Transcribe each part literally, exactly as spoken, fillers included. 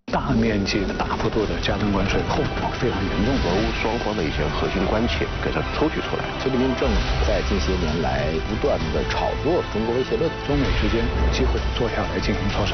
大面积的、大幅度的加征关税，后果非常严重。 俄乌双方的一些核心关切给它抽取出来。 菲律宾政府在近些年来不断的炒作中国威胁论， 中美之间有机会坐下来进行磋商。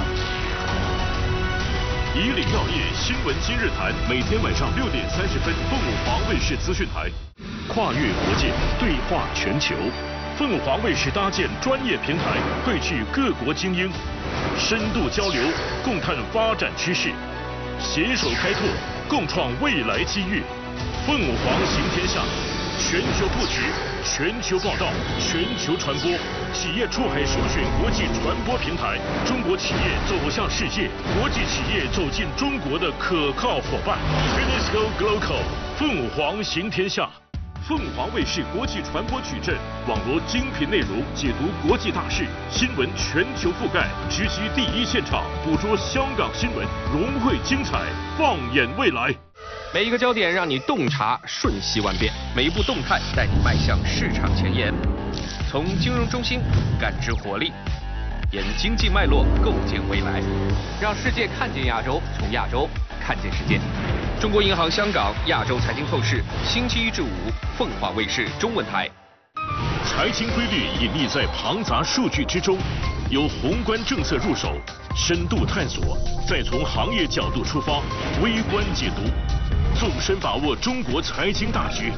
以岭药业新闻今日谈，每天晚上六点三十分，凤舞华卫视资讯台，跨越国界，对话全球。凤舞华卫视搭建专业平台，汇聚各国精英，深度交流，共探发展趋势，携手开拓，共创未来机遇。凤舞华行天下，全球布局，全球报道，全球传播，企业出海首选国际传播平台，中国企业走向世界，国际企业走进中国的可靠伙伴。UNESCO Global， 凤舞华行天下。凤华卫视国际传播矩阵，网罗精品内容，解读国际大事，新闻全球覆盖，直击第一现场，捕捉香港新闻，融汇精彩，放眼未来。 每一个焦点让你洞察瞬息万变，每一步动态带你迈向市场前沿。从金融中心感知活力，沿经济脉络构建未来，让世界看见亚洲，从亚洲看见世界。中国银行香港亚洲财经透视，星期一至五，凤华卫视中文台。 财经规律隐匿在庞杂数据之中，由宏观政策入手，深度探索，再从行业角度出发，微观解读，纵深把握中国财经大局。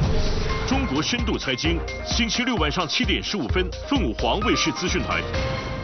中国深度财经，星期六晚上七点十五分，凤舞华卫视资讯台。